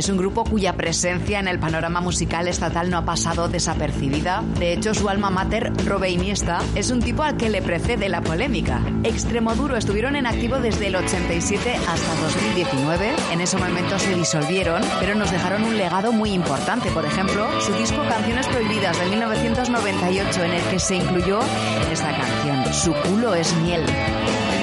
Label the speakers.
Speaker 1: Es un grupo cuya presencia en el panorama musical estatal no ha pasado desapercibida. De hecho, su alma mater, Robe Iniesta, es un tipo al que le precede la polémica. Extremoduro estuvieron en activo desde el 87 hasta 2019. En ese momento se disolvieron, pero nos dejaron un legado muy importante. Por ejemplo, su disco Canciones Prohibidas de 1998, en el que se incluyó esta canción, Su culo es miel.